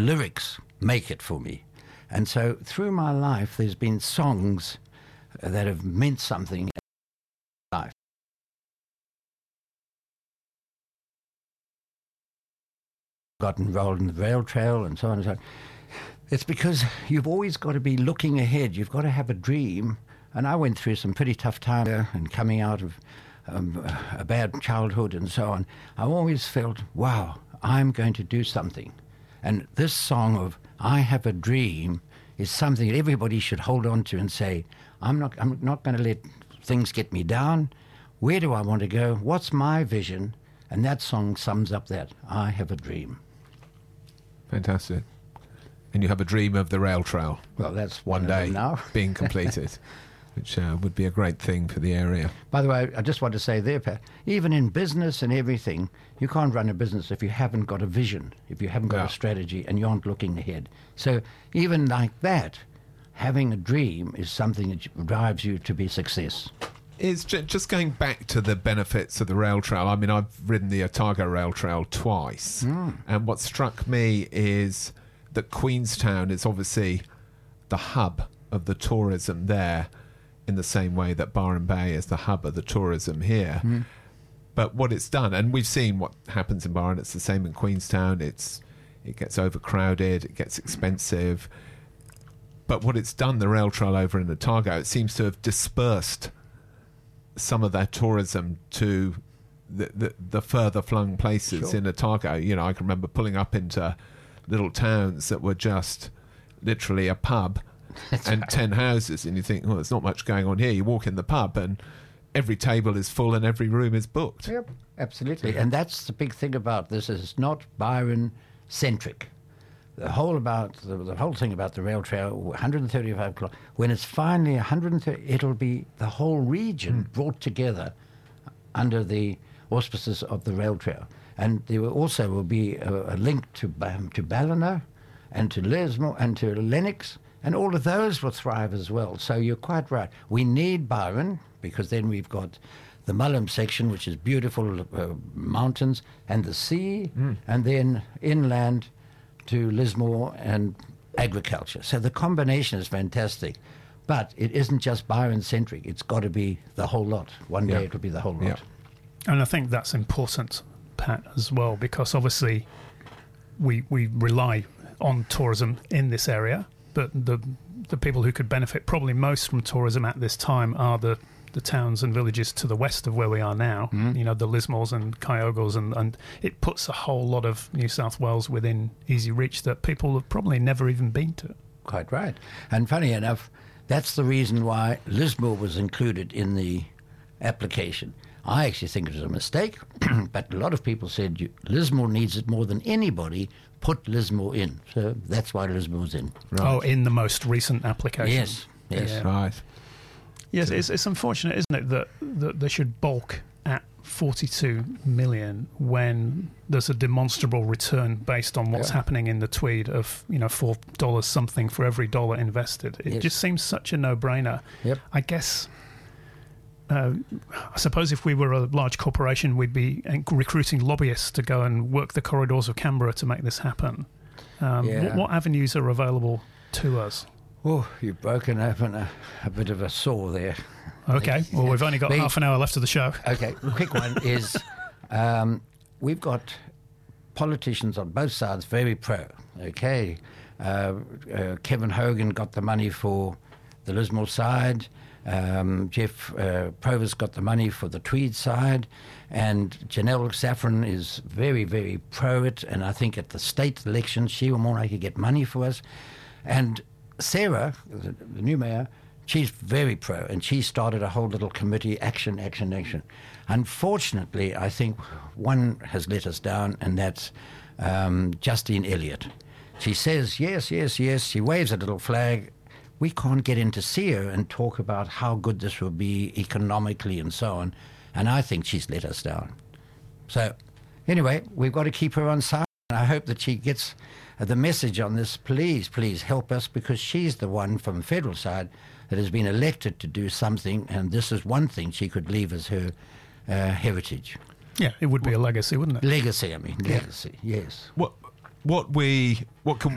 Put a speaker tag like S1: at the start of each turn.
S1: lyrics make it for me. And so through my life, there's been songs that have meant something in my life. Got enrolled in the rail trail and so on and so on. It's because you've always got to be looking ahead. You've got to have a dream. And I went through some pretty tough time and coming out of a bad childhood and so on. I always felt, wow, I'm going to do something. And this song of I Have a Dream is something that everybody should hold on to and say, I'm not going to let things get me down. Where do I want to go? What's my vision? And that song sums up that. I have a dream.
S2: Fantastic. And you have a dream of the rail trail.
S1: Well, that's
S2: one day
S1: now
S2: being completed, which would be a great thing for the area.
S1: By the way, I just want to say there, Pat, even in business and everything, you can't run a business if you haven't got a vision, if you haven't got a strategy and you aren't looking ahead. So even like that, having a dream is something that drives you to be success.
S2: It's just going back to the benefits of the rail trail. I mean, I've ridden the Otago Rail Trail twice, and what struck me is that Queenstown is obviously the hub of the tourism there, in the same way that Byron Bay is the hub of the tourism here. But what it's done, and we've seen what happens in Byron, it's the same in Queenstown. It gets overcrowded, it gets expensive. But what it's done, the rail trail over in Otago, it seems to have dispersed some of that tourism to the further flung places in Otago. You know, I can remember pulling up into little towns that were just literally a pub and 10 houses, and you think, well, there's not much going on here. You walk in the pub and every table is full and every room is booked.
S1: Yep, absolutely. And that's the big thing about this, is it's not Byron-centric. The whole thing about the rail trail, 135 kilometers, when it's finally 130, it'll be the whole region brought together under the auspices of the rail trail. And there will be a link to Ballina and to Lismore and to Lennox, and all of those will thrive as well. So you're quite right. We need Byron, because then we've got the Mullum section, which is beautiful mountains, and the sea, and then inland to Lismore and agriculture. So the combination is fantastic. But it isn't just Byron-centric. It's got to be the whole lot. One day it'll be the whole lot.
S3: And I think that's important, Pat, as well, because obviously we rely on tourism in this area, but the people who could benefit probably most from tourism at this time are the towns and villages to the west of where we are now, you know, the Lismores and Kyogles, and it puts a whole lot of New South Wales within easy reach that people have probably never even been to.
S1: Quite right. And funny enough, that's the reason why Lismore was included in the application. I actually think it was a mistake, but a lot of people said Lismore needs it more than anybody. Put Lismore in. So that's why Lismore's in.
S3: Right. Oh, in the most recent application.
S1: Yes.
S3: Yeah.
S2: Right.
S3: Yes, it's unfortunate, isn't it, that they should bulk at 42 million when there's a demonstrable return based on what's happening in the Tweed of, you know, $4 something for every dollar invested. It just seems such a no-brainer.
S1: Yep.
S3: I guess, I suppose if we were a large corporation, we'd be recruiting lobbyists to go and work the corridors of Canberra to make this happen. What avenues are available to us?
S1: Oh, you've broken open a bit of a sore there.
S3: Okay, well, we've only got half an hour left of the show.
S1: Okay, the quick one is we've got politicians on both sides very pro. Okay, Kevin Hogan got the money for the Lismore side. Jeff Provis got the money for the Tweed side, and Janelle Saffron is very, very pro it, and I think at the state election she will more likely get money for us. And Sarah, the new mayor, she's very pro, and she started a whole little committee, action. Unfortunately, I think one has let us down, and that's Justine Elliott. She says, yes, she waves a little flag. We can't get in to see her and talk about how good this will be economically and so on, and I think she's let us down. So, anyway, we've got to keep her on side. I hope that she gets the message on this. Please help us, because she's the one from the federal side that has been elected to do something, and this is one thing she could leave as her heritage.
S3: Yeah, it would be a legacy, wouldn't it?
S1: Legacy, yes.
S2: What can